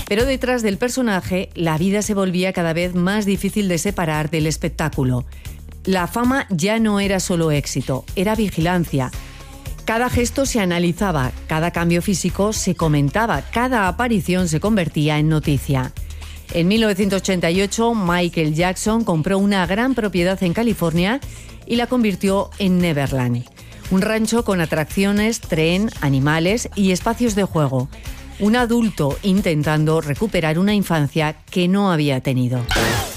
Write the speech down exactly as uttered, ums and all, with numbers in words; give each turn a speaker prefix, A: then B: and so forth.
A: Pero detrás del personaje, la vida se volvía cada vez más difícil de separar del espectáculo. La fama ya no era solo éxito, era vigilancia. Cada gesto se analizaba, cada cambio físico se comentaba, cada aparición se convertía en noticia. En mil novecientos ochenta y ocho, Michael Jackson compró una gran propiedad en California y la convirtió en Neverland. Un rancho con atracciones, tren, animales y espacios de juego. Un adulto intentando recuperar una infancia que no había tenido.